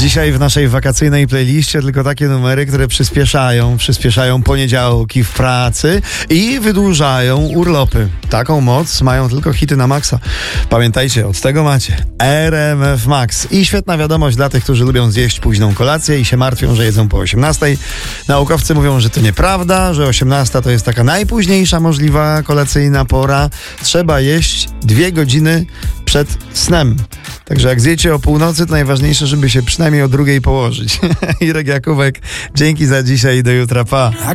Dzisiaj w naszej wakacyjnej playliście tylko takie numery, które przyspieszają poniedziałki w pracy i wydłużają urlopy. Taką moc mają tylko hity na maksa. Pamiętajcie, od tego macie RMF Max. I świetna wiadomość dla tych, którzy lubią zjeść późną kolację i się martwią, że jedzą po 18. Naukowcy mówią, że to nieprawda, że 18 to jest taka najpóźniejsza możliwa kolacyjna pora. Trzeba jeść 2 godziny przed snem. Także jak zjecie o północy, to najważniejsze, żeby się przynajmniej o 2:00 położyć. Irek Jakubek, dzięki za dzisiaj i do jutra, pa.